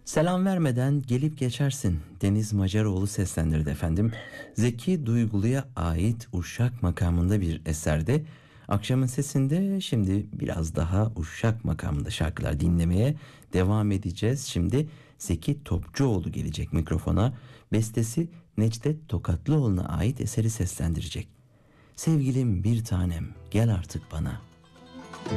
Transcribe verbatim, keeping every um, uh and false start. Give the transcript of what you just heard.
Selam vermeden gelip geçersin. Deniz Macaroğlu seslendirdi efendim. Zeki Duygulu'ya ait Uşak makamında bir eserde. Akşamın sesinde şimdi biraz daha Uşak makamında şarkılar dinlemeye devam edeceğiz. Şimdi Zeki Topçuoğlu gelecek mikrofona. Bestesi Necdet Tokatlıoğlu'na ait eseri seslendirecek. Sevgilim bir tanem gel artık bana.